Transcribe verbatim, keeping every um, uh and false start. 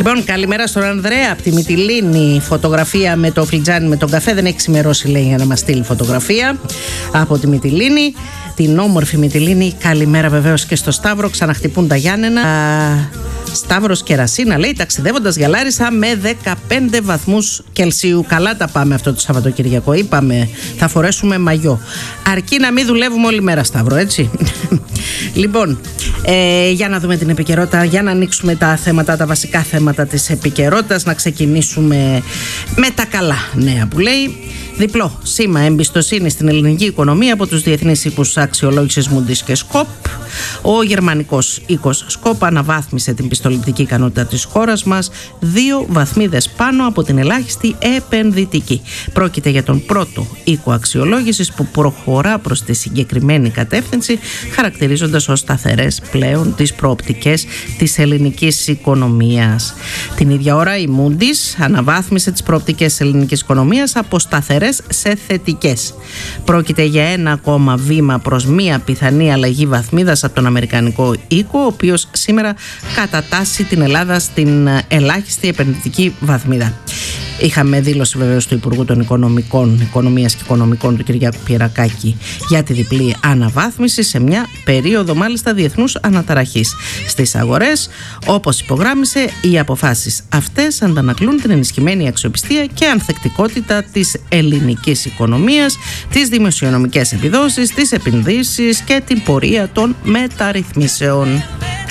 Λοιπόν, καλημέρα στον Ανδρέα από τη Μυτιλήνη. Φωτογραφία με το φλιτζάνι με τον καφέ. Δεν έχει ξημερώσει, λέει, για να μας στείλει φωτογραφία από τη Μυτιλήνη. Την όμορφη Μυτιλήνη. Καλημέρα βεβαίως και στο Σταύρο. Ξαναχτυπούν τα Γιάννενα. Σταύρος και Ρασίνα, λέει, ταξιδεύοντας για Λάρισα με δεκαπέντε βαθμούς Κελσίου. Καλά τα πάμε αυτό το Σαββατοκυριακό. Είπαμε, θα φορέσουμε μαγιό. Αρκεί να μην δουλεύουμε όλη μέρα, Σταύρο, έτσι. Λοιπόν, ε, για να δούμε την επικαιρότητα, για να ανοίξουμε τα θέματα, τα βασικά θέματα της επικαιρότητας. Να ξεκινήσουμε με τα καλά νέα που λέει. Διπλό σήμα εμπιστοσύνη στην ελληνική οικονομία από τους διεθνείς οίκους αξιολόγησης Moody's και Σκοπ. Ο γερμανικός οίκος Σκοπ αναβάθμισε την πιστοληπτική ικανότητα της χώρας μας δύο βαθμίδες πάνω από την ελάχιστη επενδυτική. Πρόκειται για τον πρώτο οίκο αξιολόγησης που προχωρά προς τη συγκεκριμένη κατεύθυνση, χαρακτηρίζοντας ως σταθερές πλέον τις προοπτικές της ελληνικής οικονομίας. Την ίδια ώρα η Moody's αναβάθμισε τις προοπτικές της ελληνικής οικονομίας από σταθερές σε θετικές. Πρόκειται για ένα ακόμα βήμα προς μία πιθανή αλλαγή βαθμίδας από τον αμερικανικό οίκο, ο οποίος σήμερα κατατάσσει την Ελλάδα στην ελάχιστη επενδυτική βαθμίδα. Είχαμε δήλωση βεβαίως του Υπουργού των Οικονομικών, Οικονομίας και Οικονομικών του Κυριάκου Πιερακάκη για τη διπλή αναβάθμιση σε μια περίοδο μάλιστα διεθνούς αναταραχής στις αγορές. Όπως υπογράμμισε, οι αποφάσεις αυτές αντανακλούν την ενισχυμένη αξιοπιστία και ανθεκτικότητα της ελληνικής οικονομίας, τις δημοσιονομικές επιδόσεις, τις επενδύσεις και την πορεία των μεταρρυθμίσεων.